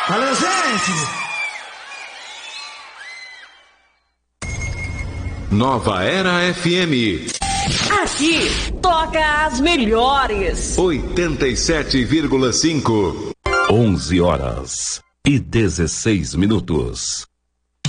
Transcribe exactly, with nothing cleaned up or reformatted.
Valeu, gente! Nova Era F M. Aqui toca as melhores. oitenta e sete vírgula cinco. onze horas e dezesseis minutos.